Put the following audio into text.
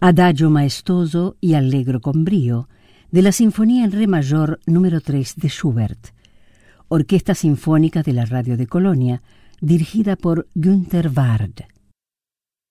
Adagio maestoso y allegro con brío de la Sinfonía en Re mayor número 3 de Schubert, Orquesta Sinfónica de la Radio de Colonia, dirigida por Günther Ward.